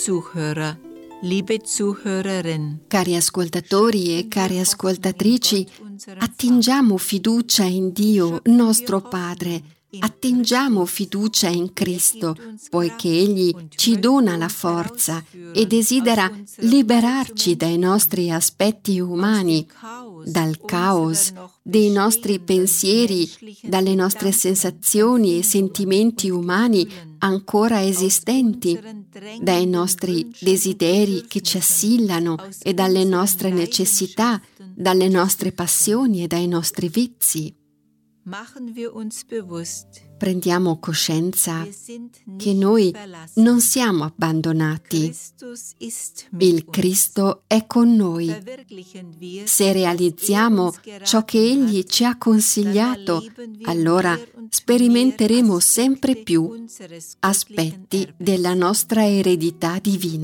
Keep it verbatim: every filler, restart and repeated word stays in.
Zuhörer, liebe Zuhörerin. Cari ascoltatori e care ascoltatrici, attingiamo fiducia in Dio, nostro Padre. Attingiamo fiducia in Cristo, poiché Egli ci dona la forza e desidera liberarci dai nostri aspetti umani, dal caos dei nostri pensieri, dalle nostre sensazioni e sentimenti umani ancora esistenti, dai nostri desideri che ci assillano e dalle nostre necessità, dalle nostre passioni e dai nostri vizi. Prendiamo coscienza che noi non siamo abbandonati. Il Cristo è con noi. Se realizziamo ciò che Egli ci ha consigliato, allora sperimenteremo sempre più aspetti della nostra eredità divina.